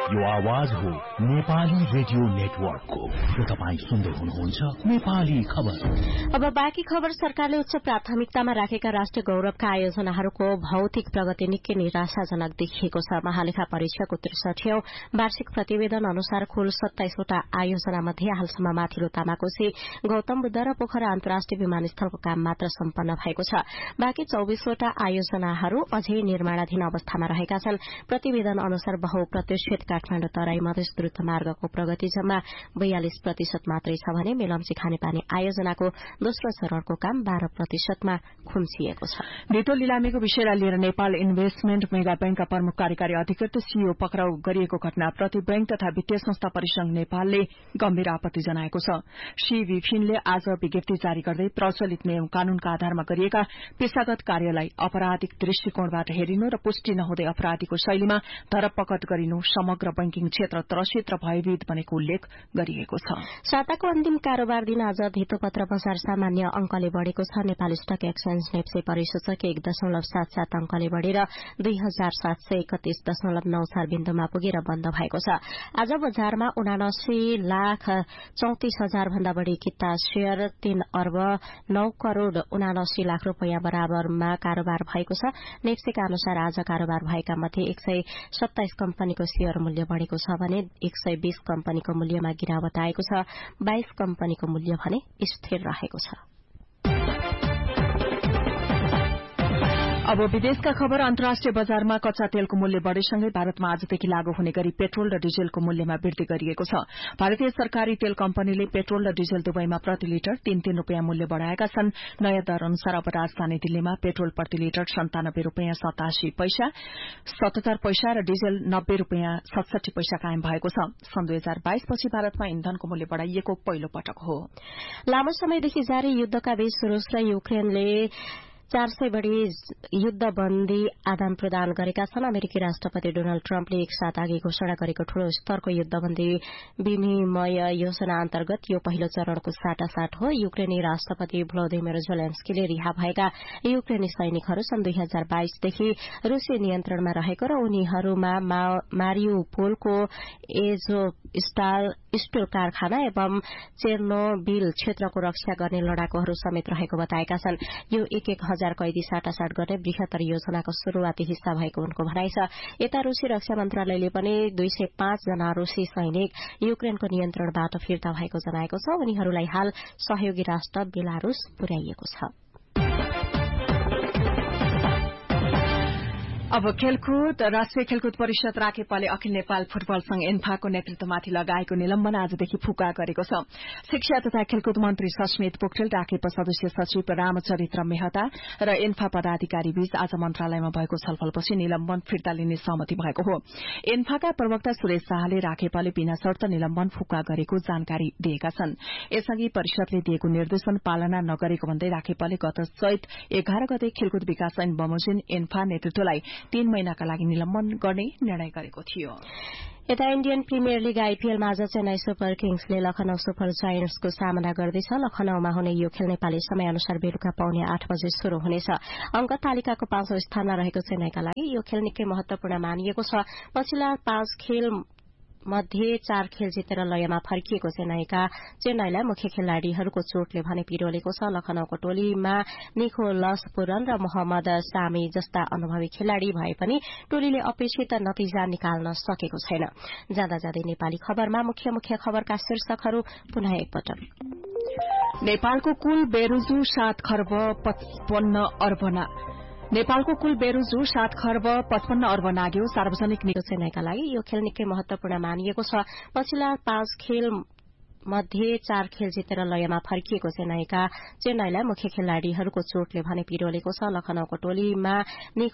यो आवाज हो नेपाली रेडियो नेटवर्कको। यो तपाईँ सुन्दै हुनुहुन्छ नेपाली खबर। अब बाँकी खबर। सरकारले उच्च प्राथमिकतामा राखेका राष्ट्रिय गौरवका आयोजनाहरूको भौतिक प्रगति निकै निराशाजनक देखिएको छ। महालेखा परीक्षाको 63औं वार्षिक प्रतिवेदन अनुसार कुल 27वटा आयोजना मध्ये हालसम्म माथिल्लो तामाकोशी, गौतम बुद्ध र पोखरा अन्तर्राष्ट्रिय विमानस्थलको काम मात्र सम्पन्न भएको छ। बाँकी 24वटा आयोजनाहरू अझै निर्माणाधीन अवस्थामा रहेका छन्। प्रतिवेदन अनुसार बहुप्रतिष्ठित काठमाडौँ तराई मधेस द्रुत मार्गको प्रगति जम्मा 42% मात्रै छ भने मेलम्ची खानेपानी आयोजनाको दोस्रो चरणको काम 12% मा खुम्चिएको छ। धितो लिलामीको विषयलाई लिएर नेपाल इन्भेस्टमेन्ट मेगा बैंकका प्रमुख कार्यकारी अधिकृत सीईओ पक्राउ गरिएको घटनाप्रति बैंक तथा वित्तीय संस्था परिसंघ नेपालले गम्भीर आपत्ति जनाएको छ। सीविफिनले आज विज्ञप्ति जारी गर्दै प्रचलित नियम कानूनका आधारमा गरिएका पेशागत कार्यलाई आपराधिक दृष्टिकोणबाट हेरिनु र पुष्टि नहुँदै अपराधीको शैलीमा धरपकड गरिनु समग्र बैंकिङ क्षेत्र त्रसित र भयभीत बनेको उल्लेख गरिएको छ। साताको अन्तिम कारोबार दिन आज धितोपत्र बजार सामान्य अंकले बढ़ेको छ। नेपाल स्टक एक्सचेन्ज नेप्से परिसूचक 1.77 अंकले बढ़ेर 2731.94 बिन्दुमा पुगेर बन्द भएको छ। आज बजारमा 79,34,000 भन्दा बढ़ी किता शेयर 3 अर्ब 9 करोड़ 79 लाख रूपियाँ बराबरमा कारोबार भएको छ। नेप्सेका अनुसार आज कारोबार भएका मध्ये 127 कम्पनीको शेयर मूल्य बढ़ेको छ भने 120 कम्पनीको मूल्यमा गिरावट आएको छ। 22 कम्पनीको मूल्य भने स्थिर रहेको छ। अब विदेशका खबर। अन्तर्राष्ट्रिय बजारमा कच्चा तेलको मूल्य बढ़ेसँगै भारतमा आजदेखि लागू हुने गरी पेट्रोल र डिजलको मूल्यमा वृद्धि गरिएको छ। भारतीय सरकारी तेल कम्पनीले पेट्रोल र डिजल दुवैमा प्रति लिटर 3 रूपियाँ मूल्य बढ़ाएका छन्। नयाँ दर अनुसार अब राजधानी दिल्लीमा पेट्रोल प्रति लिटर 97 रूपियाँ 87 पैसा 77 पैसा र डिजल 90 रूपियाँ 67 पैसा कायम भएको छ। सन् 2022 पछि भारतमा इन्धनको मूल्य बढ़ाइएको पहिलो पटक हो। लामो समयदेखि जारी युद्धका बीच रूस र युक्रेनले 400 बढ़ी युद्धबन्दी आदान प्रदान गरेका छन्। अमेरिकी राष्ट्रपति डोनाल्ड ट्रम्पले एक साथ अघि घोषणा गरेको ठूलो स्तरको युद्धबन्दी विनिमय योजना अन्तर्गत यो पहिलो चरणको साटासाट हो। युक्रेनी राष्ट्रपति भ्लोदिमिर जेलेन्स्कीले रिहा भएका युक्रेनी सैनिकहरू सन् 2022 देखि रूसी नियन्त्रणमा रहेको र उनीहरूमा मारिउपोलको स्टील कारखाना एवं चेर्नोबिल क्षेत्रको रक्षा गर्ने लडाकुहरू समेत रहेको बताएका छन्। यो 1,000 कैदी साटासाट गर्ने बृहत्तर योजनाको शुरूआती हिस्सा भएको उनको भनाइ छ। यता रूसी रक्षा मन्त्रालयले पनि 205 जना रूसी सैनिक युक्रेनको नियन्त्रणबाट फिर्ता भएको जनाएको छ। उनीहरूलाई हाल सहयोगी राष्ट्र बेलारूस पुर्याइएको छ। अब खेलकुद। राष्ट्रिय खेलकुद परिषद राखेपाले अखिल नेपाल फुटबल संघ एन्फाको नेतृत्वमाथि लगाएको निलम्बन आजदेखि फुका गरेको छ। शिक्षा तथा खेलकुद मन्त्री सस्मित पोखरेल, राखेपा सदस्य सचिव रामचरित्र मेहता र एन्फा पदाधिकारी बीच आज मन्त्रालयमा भएको छलफलपछि निलम्बन फिर्ता लिने सहमति भएको हो। एन्फाका प्रवक्ता सुरेश शाहले राखेपाले बिना शर्त निलम्बन फुका गरेको जानकारी दिएका छन्। यसअघि परिषदले दिएको निर्देशन पालना नगरेको भन्दै राखेपाले गत चैत 11 गते खेलकुद विकास ऐन बमोजिम एन्फा नेतृत्वलाई 3 महिनाका लागि निलम्बन गर्ने निर्णय गरेको थियो। यता इण्डियन प्रिमियर लीग आईपीएलमा आज चेन्नई सुपर किङ्सले लखनऊ सुपर जायन्ट्सको सामना गर्दैछ। लखनऊमा हुने यो खेल नेपाली समय अनुसार बेलुका 8:15 बजे शुरू हुनेछ। अंक तालिकाको 5औं स्थानमा रहेको चेन्नईका लागि यो खेल निकै महत्वपूर्ण मानिएको छ। पछिल्ला 5 खेल मध्ये 4 खेल जितेर लयमा फर्किएको चेन्नईलाई मुख्य खेलाड़ीहरूको चोटले भने पिरोलेको छ। लखनऊको टोलीमा निकोलस पुरन र मोहम्मद सामी जस्ता अनुभवी खेलाड़ी भए पनि टोलीले अपेक्षित नतिजा निकाल्न सकेको छैन। जाँदा जाँदै नेपाली खबरमा मुख्य खबरका शीर्षकहरू पुनः एकपटक। नेपालको कुल बेरोजु 7 खर्ब 55 अर्ब नेपालको कुल बेरोजु 7 खर्ब 55 अर्ब नाग्यो। सार्वजनिक चेन्नईका लागि यो खेल निकै महत्वपूर्ण मानिएको छ। पछिल्ला 5 खेल मध्ये 4 खेल जितेर लयमा फर्किएको चेन्नईलाई मुख्य खेलाड़ीहरूको चोटले भने पिरोलेको छ। लखनऊको टोलीमा